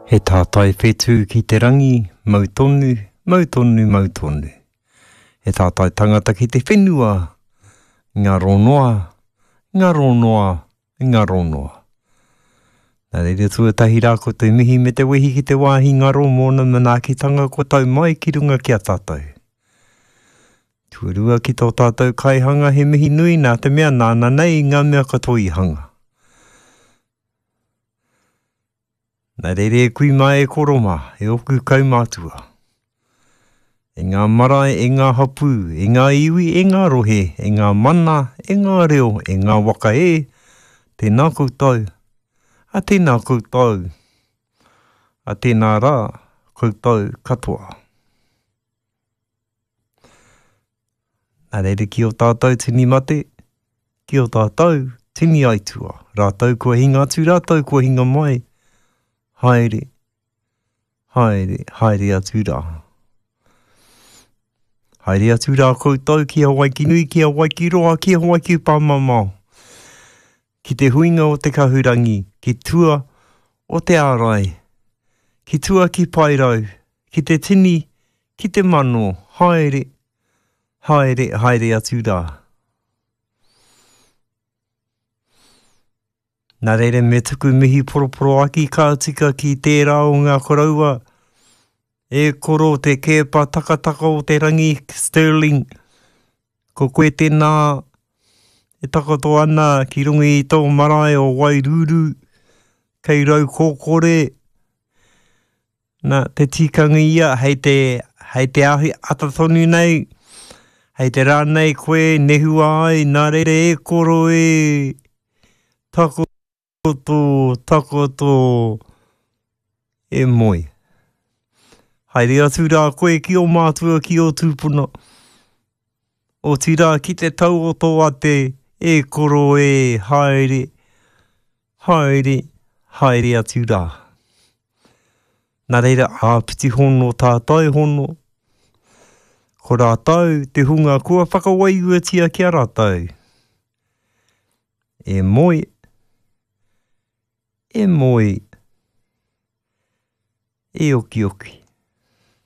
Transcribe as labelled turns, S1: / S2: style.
S1: He tātai whetū ki te rangi, mautonu, mautonu, mautonu. He tātai tangata ki te whenua, ngā ronoa, ngā ronoa, ngā ronoa. Nā reira tuatahi rā ko te mihi me te wehi ki te wāhi ngaro mōna manaakitanga ko tau mai ki runga ki a tātou. Tuarua ki tō tātou kaihanga he mihi nui nā te mea nāna nei ngā mea katoa i hanga. Nā reire e kui mai e koroma, e oku kaumātua. E ngā marae, e ngā hapu, e ngā iwi, e ngā rohe, e ngā mana, e ngā reo, e ngā waka e, tēnā koutou, a tēnā koutou, a tēnā rā, koutou katoa. Nā reire ki o tātou tini mate, ki o tātou tini aitua, rātou kua hinga atu, rātou kua hinga mai, haere, haere, haere atu rā. Haere atu rā koutou ki Hawaii ki nui, ki Hawaii ki roa, ki Hawaii ki pāmamau. Ki te huinga o te kahurangi, ki tua o te ārai, ki tua ki pairau, ki te tini, ki te mano, haere, haere, haere atu rā. Nā reire me tuku mihi poroporo aki ka tika ki tērā o ngā koraua, e koro te kepa takataka o te rangi Sterling, ko koe tēnā e takato ana ki rungi i tō marae o Wairuru, kei rau kōkore, nā te tikanga ia, hei te ahi atatonu nei, hei te rānei koe nehua ai, nā reire e koro e takoto, e moi. Haere atu rā koe ki o mātua ki o tūpuna. O tira ki te tau o tō ate e koro e haere, haere, haere atu rā. Nā reira āpiti hono tātai hono. Ko rātau te hunga kua whakawaiuatia ki a rātau. E moi, e moi, e oki oki.